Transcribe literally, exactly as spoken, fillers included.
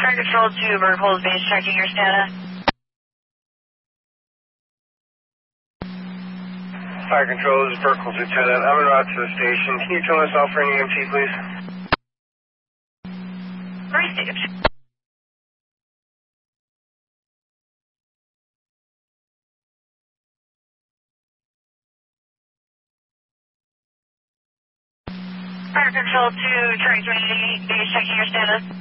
Fire Control to Verticals Base, checking your status. Fire Control, this is Verticals Lieutenant. I'm en route to the station. Can you turn us off for an E M T, please? Received. Fire Control to Charlie twenty-eight, Base, checking your status.